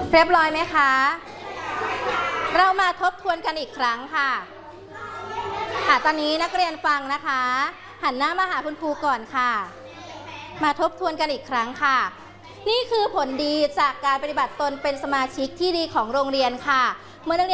เรียบร้อยไหมคะเรามาทบทวนกันอีกครั้งค่ะตอนนี้นักเรียนฟังนะคะหันหน้ามาหาคุณครูก่อนค่ะมาทบทวนกันอีกครั้งค่ะนี่คือผลดีจากการปฏิบัติตนเป็นสมาชิกที่ดีของโรงเรียนค่ะเมื่อนักเรียน